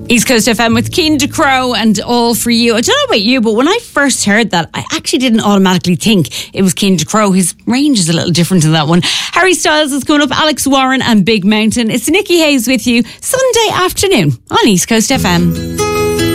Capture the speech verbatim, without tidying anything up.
East Coast F M with Keen to Crow and All For You. I don't know about you, but when I first heard that, I actually didn't automatically think it was Keen to Crow. His range is a little different to that one. Harry Styles is coming up, Alex Warren and Big Mountain. It's Nikki Hayes with you Sunday afternoon on East Coast F M.